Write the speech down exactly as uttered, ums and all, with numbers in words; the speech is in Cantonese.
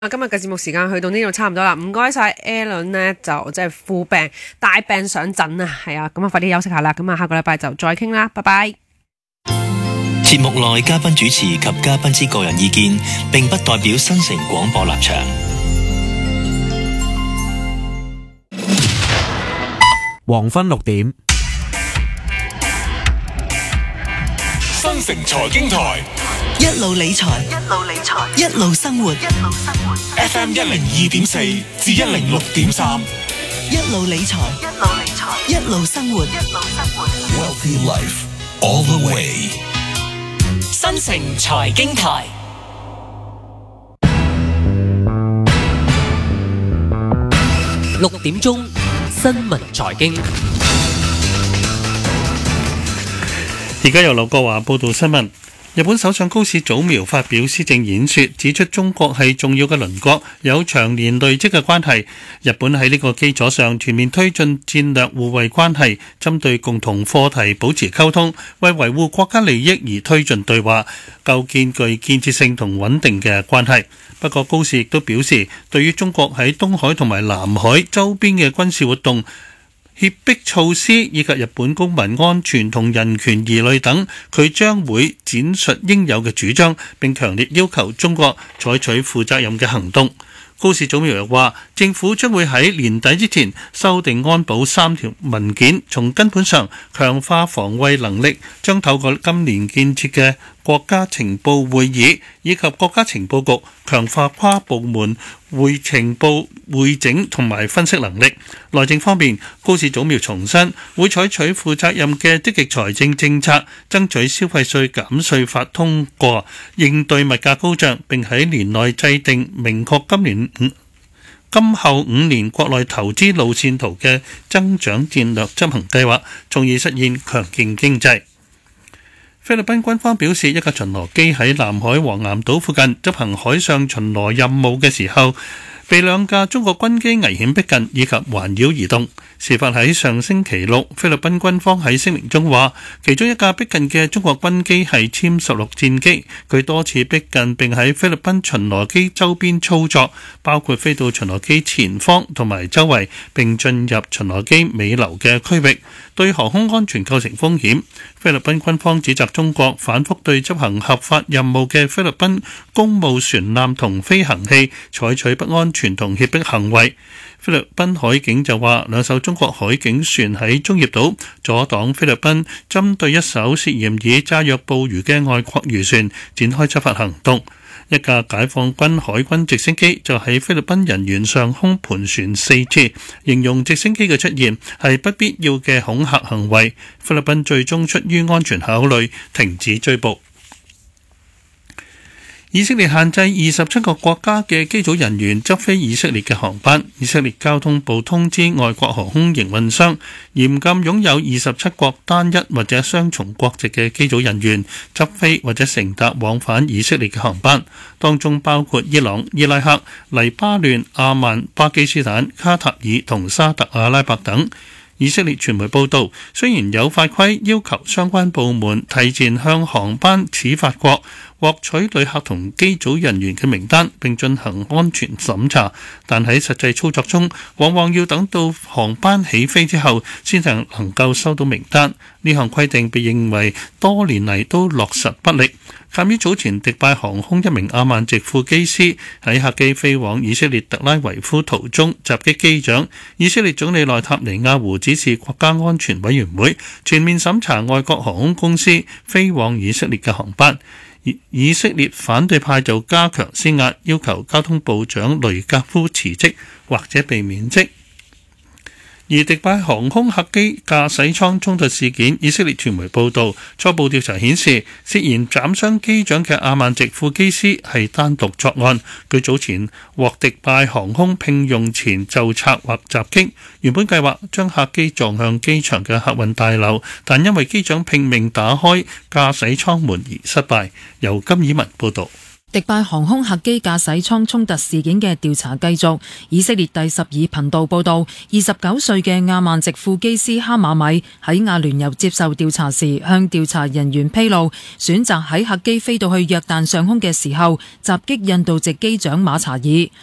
啊，今日嘅節目時間去到呢度差唔多啦，唔該晒 Alan 呢，就即係副病大病上陣啊，係啊，咁啊快啲休息下啦，咁啊下個禮拜就再傾啦，拜拜。 節目內嘉賓主持及嘉賓之個人意見，並不代表新城廣播立場。 黃昏六點， 新城財經台， 一路理財，一路理財，一路生活，一路生活。 F M 一零二點四至一零六點三， 一路理財，一路理財，一路生活，一路生活。 Wealthy Life all the way。 新城財經台，六點鐘新聞財經。 而家由劉國華報道新聞。日本首相高市早苗發表施政演說，指出中國係重要嘅鄰國，有長年累積嘅關係。日本喺呢個基礎上全面推進戰略互惠關係，針對共同課題保持溝通，為維護國家利益而推進對話，構建具建設性同穩定嘅關係。不過高市亦都表示，對於中國喺東海同埋南海周邊嘅軍事活動、脅迫措施以及日本公民安全同人權疑慮等，佢將會展述應有嘅主張，並強烈要求中國採取負責任嘅行動。高市早苗又話，政府將會喺年底之前修訂安保三條文件，從根本上強化防衛能力，將透過今年建設嘅國家情報會議以及國家情報局強化跨部門匯情報匯整同埋分析能力。內政方面，高市早苗重申會採取負責任嘅積極財政政策，爭取消費稅減稅法通過，應對物價高漲，並喺年內制定明確今年五今後五年國內投資路線圖嘅增長戰略執行計劃，從而實現強勁經濟。菲律賓軍方表示，一架巡邏機喺南海黃岩島附近執行海上巡邏任務嘅時候，被兩架中國軍機危險逼近以及環繞移動。事發喺上星期六，菲律賓軍方喺聲明中話，其中一架逼近嘅中國軍機係殲十六戰機，佢多次逼近並喺菲律賓巡邏機周邊操作，包括飛到巡邏機前方同埋周圍，並進入巡邏機尾流嘅區域，對航空安全構成風險。菲律賓軍方指責中國反覆對執行合法任務嘅菲律賓公務船艦同飛行器採取不安全同脅迫行為。菲律賓海警就話，兩艘中國海警船喺中業島阻擋菲律賓針對一艘涉嫌以炸藥捕魚嘅外國漁船展開執法行動。一架解放軍海軍直升機就喺菲律賓人員上空盤旋四次，形容直升機嘅出現係不必要嘅恐嚇行為。菲律賓最終出於安全考慮停止追捕。以色列限制二十七個國家嘅機組人員執飛以色列嘅航班。以色列交通部通知外國航空營運商，嚴禁擁有二十七國單一或者雙重國籍嘅機組人員執飛或者乘搭往返以色列嘅航班，當中包括伊朗、伊拉克、黎巴嫩、阿曼、巴基斯坦、卡塔爾同沙特阿拉伯等。以色列傳媒報道，雖然有法規要求相關部門提前向航班始發國獲取旅客同機組人員嘅名單並進行安全審查，但喺實際操作中，往往要等到航班起飛之後先至能夠收到名單。呢項規定被認為多年嚟都落實不力。鑑於早前迪拜航空一名阿曼籍副機師喺客機飛往以色列特拉維夫途中襲擊機長，以色列總理內塔尼亞胡指示國家安全委員會全面審查外國航空公司飛往以色列嘅航班。以色列反對派就加強施壓，要求交通部長雷格夫辭職或者被免職。而迪拜航空客機駕駛艙衝突事件，以色列傳媒報道，初步調查顯示，涉嫌斬傷機長嘅阿曼籍副機師係單獨作案。佢早前獲迪拜航空聘用前就策劃襲擊，原本計劃將客機撞向機場嘅客運大樓，但因為機長拼命打開駕駛艙門而失敗。由金以文報道。 迪拜航空客機駕駛艙衝突事件嘅調查繼續。以色列第十二頻道報道，二十九歲嘅亞曼籍副機師哈馬米喺阿聯酋接受調查時，向調查人員披露，選擇喺客機飛到去約旦上空嘅時候，襲擊印度籍機長馬查爾。